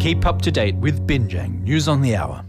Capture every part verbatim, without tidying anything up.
Keep up to date with Binjang News on the Hour.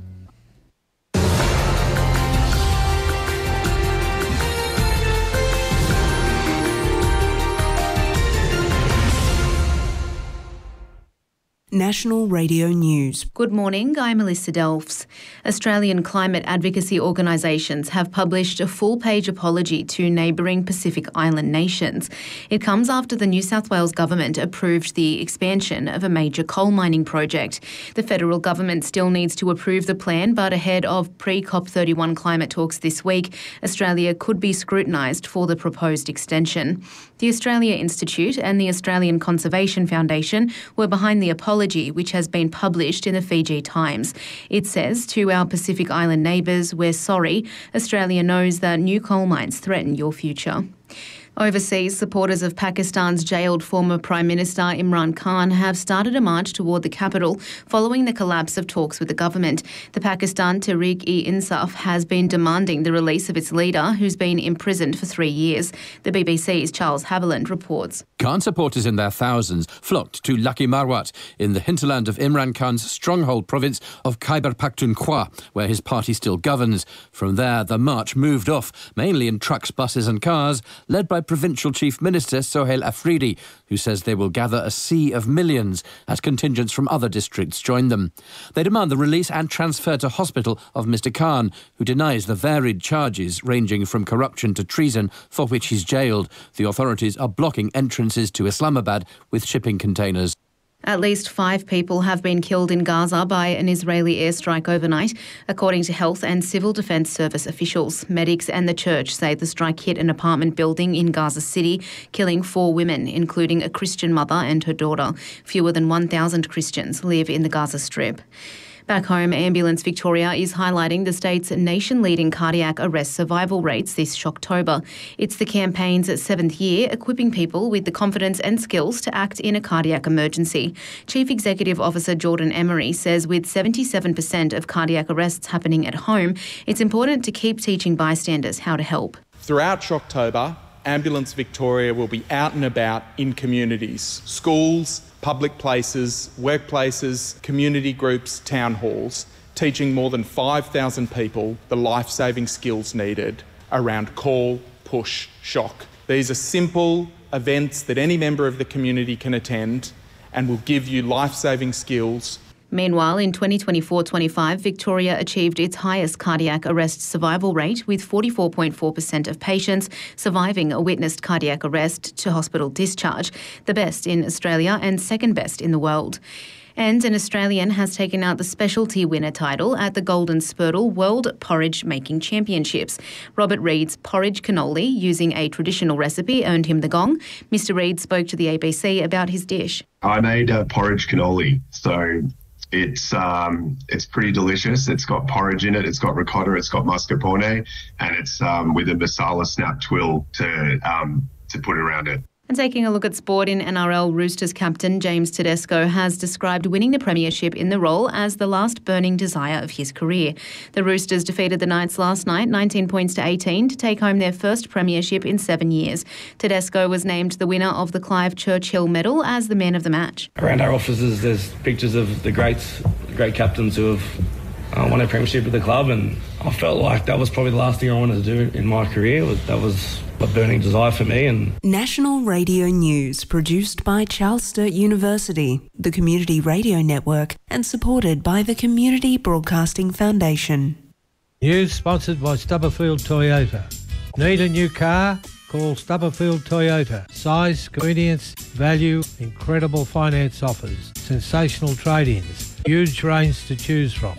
National Radio News. Good morning, I'm Melissa Delfs. Australian climate advocacy organisations have published a full-page apology to neighbouring Pacific Island nations. It comes after the New South Wales government approved the expansion of a major coal mining project. The federal government still needs to approve the plan, but ahead of pre-COP thirty-one climate talks this week, Australia could be scrutinised for the proposed extension. The Australia Institute and the Australian Conservation Foundation were behind the apology, which has been published in the Fiji Times. It says, to our Pacific Island neighbours, we're sorry. Australia knows that new coal mines threaten your future. Overseas, supporters of Pakistan's jailed former Prime Minister Imran Khan have started a march toward the capital following the collapse of talks with the government. The Pakistan Tehreek-e-Insaf has been demanding the release of its leader, who's been imprisoned for three years. The B B C's Charles Haviland reports. Khan supporters in their thousands flocked to Lucky Marwat in the hinterland of Imran Khan's stronghold province of Khyber Pakhtunkhwa, where his party still governs. From there, the march moved off, mainly in trucks, buses and cars, led by Provincial Chief Minister Sohail Afridi, who says they will gather a sea of millions as contingents from other districts join them. They demand the release and transfer to hospital of Mister Khan, who denies the varied charges ranging from corruption to treason for which he's jailed. The authorities are blocking entrances to Islamabad with shipping containers. At least five people have been killed in Gaza by an Israeli airstrike overnight, according to Health and Civil Defence Service officials. Medics and the church say the strike hit an apartment building in Gaza City, killing four women, including a Christian mother and her daughter. Fewer than one thousand Christians live in the Gaza Strip. Back home, Ambulance Victoria is highlighting the state's nation-leading cardiac arrest survival rates this October. It's the campaign's seventh year, equipping people with the confidence and skills to act in a cardiac emergency. Chief Executive Officer Jordan Emery says with seventy-seven percent of cardiac arrests happening at home, it's important to keep teaching bystanders how to help. Throughout Shocktober, Ambulance Victoria will be out and about in communities, schools, public places, workplaces, community groups, town halls, teaching more than five thousand people the life-saving skills needed around call, push, shock. These are simple events that any member of the community can attend and will give you life-saving skills. Meanwhile, in twenty twenty-four twenty-five, Victoria achieved its highest cardiac arrest survival rate, with forty-four point four percent of patients surviving a witnessed cardiac arrest to hospital discharge, the best in Australia and second best in the world. And an Australian has taken out the specialty winner title at the Golden Spurtle World Porridge Making Championships. Robert Reed's porridge cannoli, using a traditional recipe, earned him the gong. Mister Reed spoke to the A B C about his dish. I made a porridge cannoli, so It's um, it's pretty delicious. It's got porridge in it, it's got ricotta, it's got mascarpone, and it's um, with a masala snap twill to um, to put around it. And taking a look at sport, in N R L, Roosters captain James Tedesco has described winning the premiership in the role as the last burning desire of his career. The Roosters defeated the Knights last night, nineteen points to eighteen, to take home their first premiership in seven years. Tedesco was named the winner of the Clive Churchill Medal as the man of the match. Around our offices, there's pictures of the greats, the great captains who have uh, won a premiership with the club, and I felt like that was probably the last thing I wanted to do in my career. That was a burning desire for me. And National Radio News, produced by Charles Sturt University, the Community Radio Network, and supported by the Community Broadcasting Foundation. News sponsored by Stubberfield Toyota. Need a new car? Call Stubberfield Toyota. Size, convenience, value, incredible finance offers, sensational trade-ins, huge range to choose from.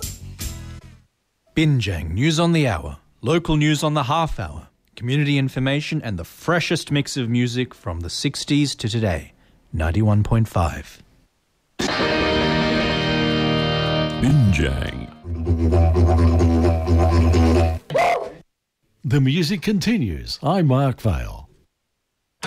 Binjang News on the Hour, local news on the half hour, community information and the freshest mix of music from the sixties to today. ninety-one point five. Binjang. The music continues. I'm Mark Vaile.